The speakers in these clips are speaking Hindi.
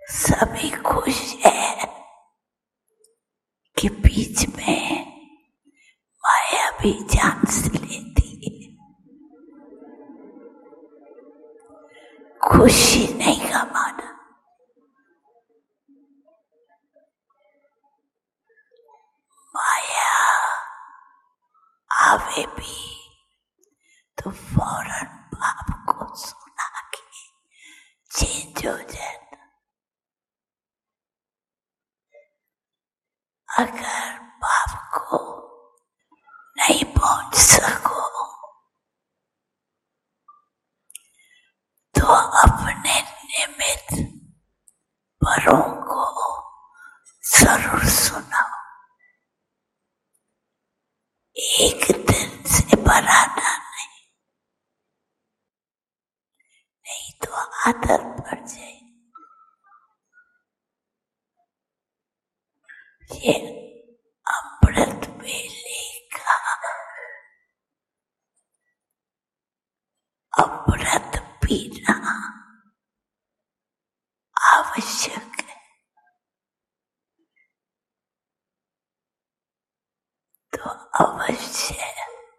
सभी खुश है कि बीच में माया भी जान से लेती है। खुशी नहीं गमाना, माया आवे भी तो फौरन बाप को सुना के चेंज हो जाए। अगर बाप को नहीं पहुंच सको तो अपने निमित्त बड़ों को जरूर सुनाओ। एक दिन से बढ़ाना नहीं तो आदत पड़ जाए। ये अमृत वेले का अमृत पीना आवश्यक है। तो अवश्य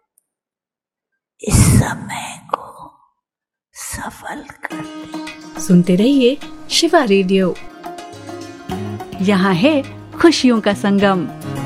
इस समय को सफल कर दे। सुनते रहिए शिवा रेडियो, यहाँ है खुशियों का संगम।